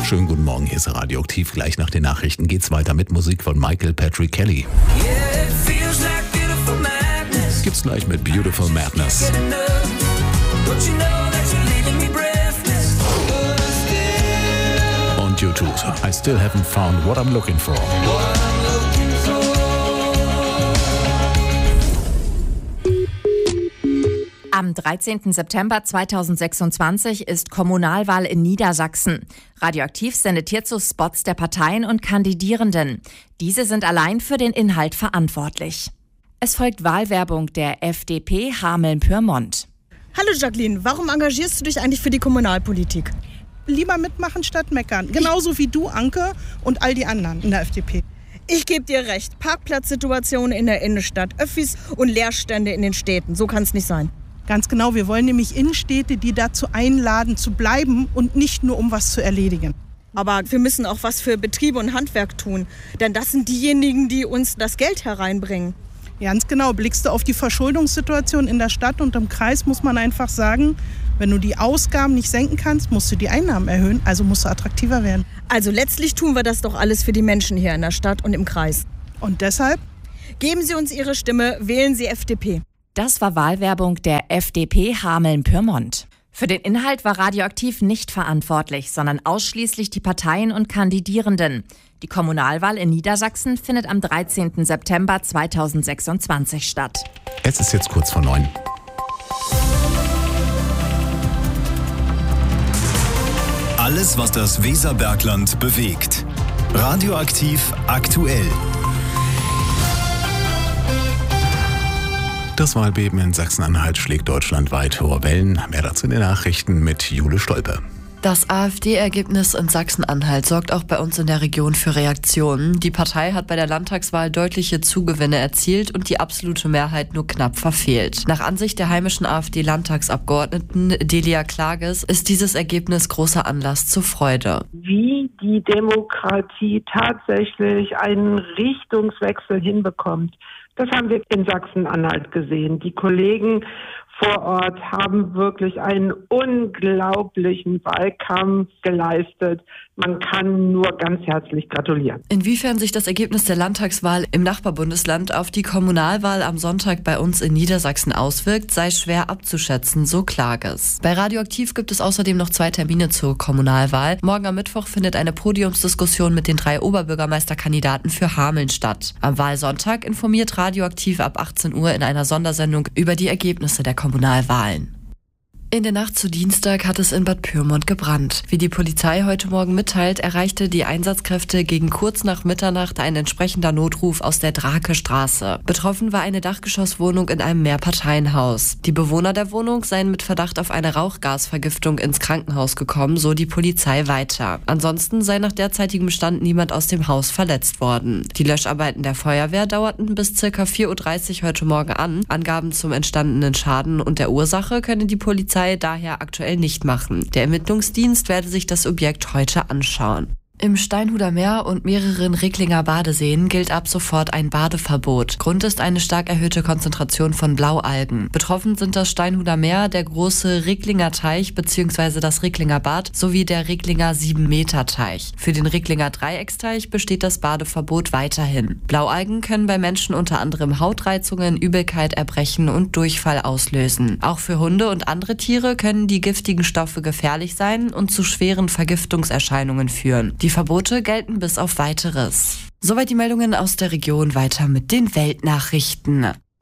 wunderschönen guten Morgen, hier ist Radioaktiv. Gleich nach den Nachrichten geht's weiter mit Musik von Michael Patrick Kelly. Gibt's gleich mit Beautiful Madness. Und U2, I still haven't found what I'm looking for. Am 13. September 2026 ist Kommunalwahl in Niedersachsen. Radioaktiv sendet hierzu Spots der Parteien und Kandidierenden. Diese sind allein für den Inhalt verantwortlich. Es folgt Wahlwerbung der FDP Hameln-Pyrmont. Hallo Jacqueline, warum engagierst du dich eigentlich für die Kommunalpolitik? Lieber mitmachen statt meckern. Genauso wie du, Anke, und all die anderen in der FDP. Ich gebe dir recht. Parkplatzsituationen in der Innenstadt, Öffis und Leerstände in den Städten. So kann es nicht sein. Ganz genau, wir wollen nämlich Innenstädte, die dazu einladen, zu bleiben und nicht nur, um was zu erledigen. Aber wir müssen auch was für Betriebe und Handwerk tun. Denn das sind diejenigen, die uns das Geld hereinbringen. Ganz genau, blickst du auf die Verschuldungssituation in der Stadt und im Kreis, muss man einfach sagen, wenn du die Ausgaben nicht senken kannst, musst du die Einnahmen erhöhen, also musst du attraktiver werden. Also letztlich tun wir das doch alles für die Menschen hier in der Stadt und im Kreis. Und deshalb? Geben Sie uns Ihre Stimme, wählen Sie FDP. Das war Wahlwerbung der FDP Hameln-Pyrmont. Für den Inhalt war Radioaktiv nicht verantwortlich, sondern ausschließlich die Parteien und Kandidierenden. Die Kommunalwahl in Niedersachsen findet am 13. September 2026 statt. Es ist jetzt kurz vor 9. Alles, was das Weserbergland bewegt. Radioaktiv aktuell. Das Wahlbeben in Sachsen-Anhalt schlägt deutschlandweit hohe Wellen. Mehr dazu in den Nachrichten mit Jule Stolpe. Das AfD-Ergebnis in Sachsen-Anhalt sorgt auch bei uns in der Region für Reaktionen. Die Partei hat bei der Landtagswahl deutliche Zugewinne erzielt und die absolute Mehrheit nur knapp verfehlt. Nach Ansicht der heimischen AfD-Landtagsabgeordneten Delia Klages ist dieses Ergebnis großer Anlass zur Freude. Wie die Demokratie tatsächlich einen Richtungswechsel hinbekommt, das haben wir in Sachsen-Anhalt gesehen. Die Kollegen vor Ort haben wirklich einen unglaublichen Wahlkampf geleistet. Man kann nur ganz herzlich gratulieren. Inwiefern sich das Ergebnis der Landtagswahl im Nachbarbundesland auf die Kommunalwahl am Sonntag bei uns in Niedersachsen auswirkt, sei schwer abzuschätzen, so Klages. Bei Radioaktiv gibt es außerdem noch 2 Termine zur Kommunalwahl. Morgen am Mittwoch findet eine Podiumsdiskussion mit den 3 Oberbürgermeisterkandidaten für Hameln statt. Am Wahlsonntag informiert Radioaktiv ab 18 Uhr in einer Sondersendung über die Ergebnisse der Kommunalwahlen. In der Nacht zu Dienstag hat es in Bad Pyrmont gebrannt. Wie die Polizei heute Morgen mitteilt, erreichte die Einsatzkräfte gegen kurz nach Mitternacht ein entsprechender Notruf aus der Drake-Straße. Betroffen war eine Dachgeschosswohnung in einem Mehrparteienhaus. Die Bewohner der Wohnung seien mit Verdacht auf eine Rauchgasvergiftung ins Krankenhaus gekommen, so die Polizei weiter. Ansonsten sei nach derzeitigem Stand niemand aus dem Haus verletzt worden. Die Löscharbeiten der Feuerwehr dauerten bis ca. 4.30 Uhr heute Morgen an. Angaben zum entstandenen Schaden und der Ursache könne die Polizei daher aktuell nicht machen. Der Ermittlungsdienst werde sich das Objekt heute anschauen. Im Steinhuder Meer und mehreren Recklinger Badeseen gilt ab sofort ein Badeverbot. Grund ist eine stark erhöhte Konzentration von Blaualgen. Betroffen sind das Steinhuder Meer, der große Recklinger Teich bzw. das Recklinger Bad sowie der Recklinger 7-Meter-Teich. Für den Recklinger Dreiecksteich besteht das Badeverbot weiterhin. Blaualgen können bei Menschen unter anderem Hautreizungen, Übelkeit, Erbrechen und Durchfall auslösen. Auch für Hunde und andere Tiere können die giftigen Stoffe gefährlich sein und zu schweren Vergiftungserscheinungen führen. Die Verbote gelten bis auf Weiteres. Soweit die Meldungen aus der Region, weiter mit den Weltnachrichten.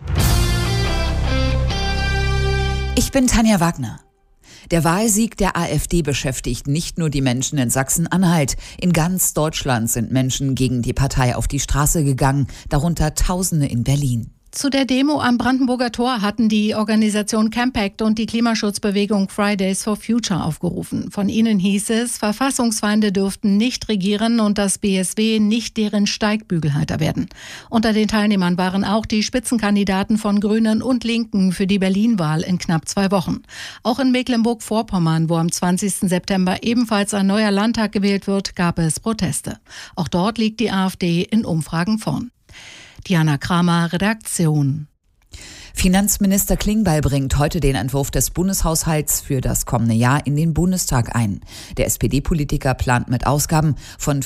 Ich bin Tanja Wagner. Der Wahlsieg der AfD beschäftigt nicht nur die Menschen in Sachsen-Anhalt. In ganz Deutschland sind Menschen gegen die Partei auf die Straße gegangen, darunter Tausende in Berlin. Zu der Demo am Brandenburger Tor hatten die Organisation Campact und die Klimaschutzbewegung Fridays for Future aufgerufen. Von ihnen hieß es, Verfassungsfeinde dürften nicht regieren und das BSW nicht deren Steigbügelhalter werden. Unter den Teilnehmern waren auch die Spitzenkandidaten von Grünen und Linken für die Berlin-Wahl in knapp 2 Wochen. Auch in Mecklenburg-Vorpommern, wo am 20. September ebenfalls ein neuer Landtag gewählt wird, gab es Proteste. Auch dort liegt die AfD in Umfragen vorn. Diana Kramer, Redaktion. Finanzminister Klingbeil bringt heute den Entwurf des Bundeshaushalts für das kommende Jahr in den Bundestag ein. Der SPD-Politiker plant mit Ausgaben von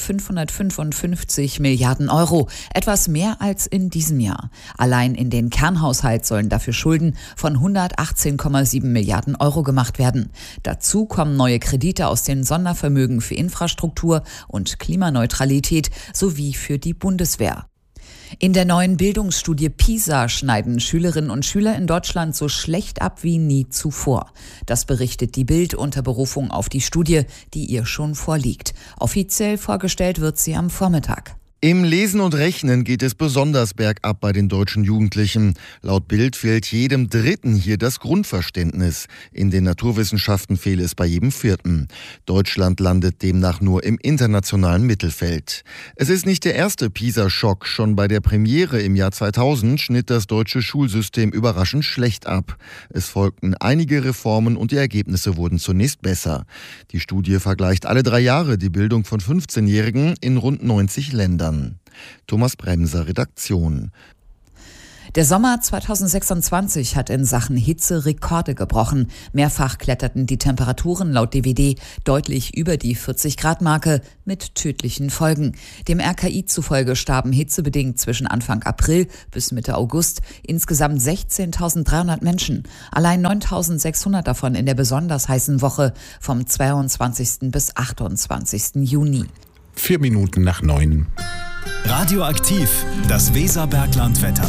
555 Milliarden Euro, etwas mehr als in diesem Jahr. Allein in den Kernhaushalt sollen dafür Schulden von 118,7 Milliarden Euro gemacht werden. Dazu kommen neue Kredite aus den Sondervermögen für Infrastruktur und Klimaneutralität sowie für die Bundeswehr. In der neuen Bildungsstudie PISA schneiden Schülerinnen und Schüler in Deutschland so schlecht ab wie nie zuvor. Das berichtet die Bild unter Berufung auf die Studie, die ihr schon vorliegt. Offiziell vorgestellt wird sie am Vormittag. Im Lesen und Rechnen geht es besonders bergab bei den deutschen Jugendlichen. Laut Bild fehlt jedem Dritten hier das Grundverständnis. In den Naturwissenschaften fehle es bei jedem Vierten. Deutschland landet demnach nur im internationalen Mittelfeld. Es ist nicht der erste PISA-Schock. Schon bei der Premiere im Jahr 2000 schnitt das deutsche Schulsystem überraschend schlecht ab. Es folgten einige Reformen und die Ergebnisse wurden zunächst besser. Die Studie vergleicht alle 3 Jahre die Bildung von 15-Jährigen in rund 90 Ländern. Thomas Bremser, Redaktion. Der Sommer 2026 hat in Sachen Hitze Rekorde gebrochen. Mehrfach kletterten die Temperaturen laut DWD deutlich über die 40-Grad-Marke mit tödlichen Folgen. Dem RKI zufolge starben hitzebedingt zwischen Anfang April bis Mitte August insgesamt 16.300 Menschen. Allein 9.600 davon in der besonders heißen Woche vom 22. bis 28. Juni. 4 Minuten nach 9. Radioaktiv, das Weserbergland-Wetter.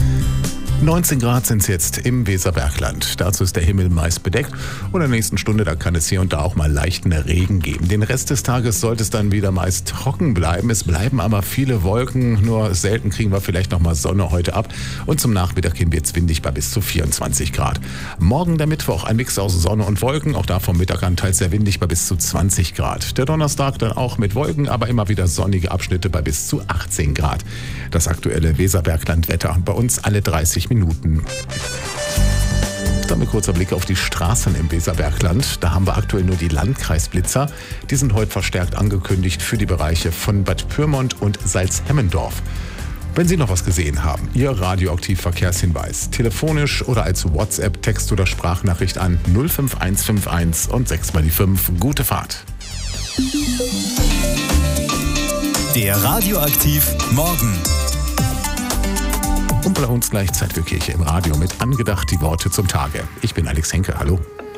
19 Grad sind es jetzt im Weserbergland. Dazu ist der Himmel meist bedeckt und in der nächsten Stunde, da kann es hier und da auch mal leichten Regen geben. Den Rest des Tages sollte es dann wieder meist trocken bleiben. Es bleiben aber viele Wolken, nur selten kriegen wir vielleicht noch mal Sonne heute ab. Und zum Nachmittag hin wird es windig bei bis zu 24 Grad. Morgen der Mittwoch ein Mix aus Sonne und Wolken, auch da vom Mittag an teils sehr windig bei bis zu 20 Grad. Der Donnerstag dann auch mit Wolken, aber immer wieder sonnige Abschnitte bei bis zu 18 Grad. Das aktuelle Weserbergland-Wetter bei uns alle 30 Minuten. Dann ein kurzer Blick auf die Straßen im Weserbergland. Da haben wir aktuell nur die Landkreisblitzer. Die sind heute verstärkt angekündigt für die Bereiche von Bad Pyrmont und Salzhemmendorf. Wenn Sie noch was gesehen haben, Ihr Radioaktiv-Verkehrshinweis. Telefonisch oder als WhatsApp, Text- oder Sprachnachricht an 05151 und 6 mal die 5. Gute Fahrt. Der Radioaktiv Morgen. Und bei uns gleich Zeit für Kirche im Radio mit Angedacht die Worte zum Tage. Ich bin Alex Henke, hallo.